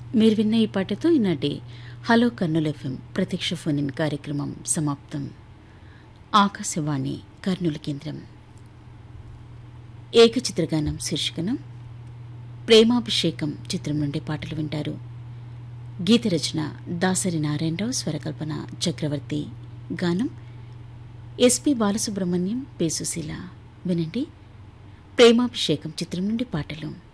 మీరు విన్న ఈ పాటతో ఈనాటి హలో కర్నూలు ఎఫ్ఎం ప్రత్యక్ష ఫోన్ ఇన్ కార్యక్రమం సమాప్తం. ఆకాశవాణి కర్నూలు కేంద్రం. ఏకచిత్రగానం శీర్షికన ప్రేమాభిషేకం చిత్రం నుండి పాటలు వింటారు. గీత రచన దాసరి నారాయణరావు, స్వరకల్పన చక్రవర్తి, గానం ఎస్పి బాలసుబ్రహ్మణ్యం, పి సుశీల. వినండి, ప్రేమాభిషేకం చిత్రం నుండి పాటలు.